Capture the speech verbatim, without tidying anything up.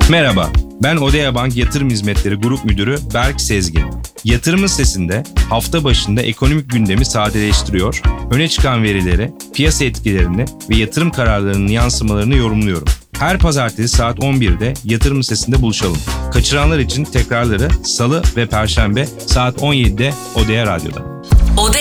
Merhaba, ben Odea Bank Yatırım Hizmetleri Grup Müdürü Berk Sezgin. Yatırımın Sesi'nde hafta başında ekonomik gündemi sadeleştiriyor, öne çıkan verileri, piyasa etkilerini ve yatırım kararlarının yansımalarını yorumluyorum. Her pazartesi saat on birde Yatırım Sesi'nde buluşalım. Kaçıranlar için tekrarları Salı ve Perşembe saat on yedide Odea Radyo'da.